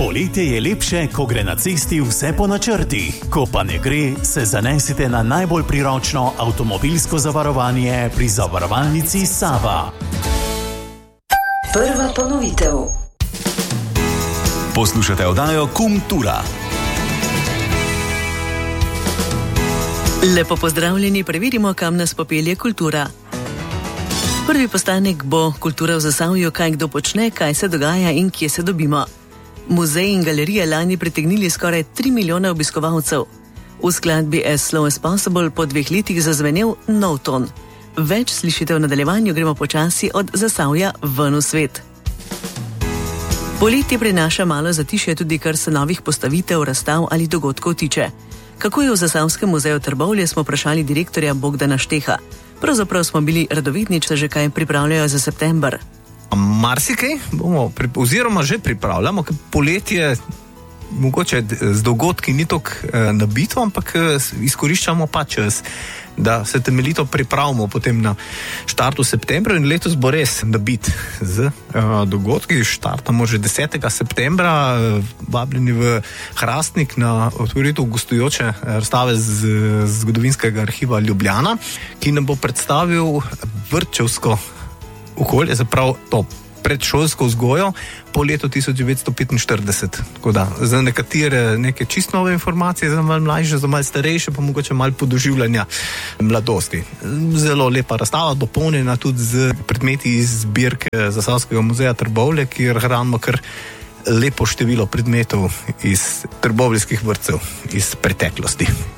Poletje je lepše, ko gre na cesti vse po načrtih. Ko pa ne gre, se zanesite na najbolj priročno avtomobilsko zavarovanje pri zavarovalnici Sava. Prva ponovitev. Poslušate oddajo Kultura. Lepo pozdravljeni, preverimo, kam nas popelje kultura. Prvi postanek bo Kultura v Zasavju, kaj kdo počne, kaj se dogaja in kje se dobimo. Muzej in galerije lani pritegnili skoraj 3 milijone obiskovalcev. V skladbi As Slow as Possible po 2 letih zazvenel nov ton. Več slišite v nadaljevanju, gremo počasi od Zasavja ven v svet. Poletje prinaša malo zatišje tudi, kar se novih postavitev, razstav ali dogodkov tiče. Kako je v Zasavskem muzeju Trbovlje, smo vprašali direktorja Bogdana Šteha. Pravzaprav smo bili radovedni, če že kaj pripravljajo za september. Marsikaj bomo, oziroma že pripravljamo, ker poletje mogoče z dogodki ni toliko nabito, ampak izkoriščamo pa čas, da se temeljito pripravimo potem na štartu septembra, in letos bo res nabit z dogodki. Štartamo že 10. septembra, vabljeni v Hrastnik na otvoritev gostujoče razstave z zgodovinskega arhiva Ljubljana, ki nam bo predstavil vrtčevsko okolje, zaprav to predšolsko vzgojo po letu 1945. Tako da, za nekatere neke čisto nove informacije, za malo mlajše, za malo starejše, pa mogoče malo podoživljanja mladosti. Zelo lepa razstava, dopolnjena tudi z predmeti iz zbirke Zasavskega muzeja Trbovlje, kjer hranimo kar lepo število predmetov iz trbovljskih vrtcev iz preteklosti.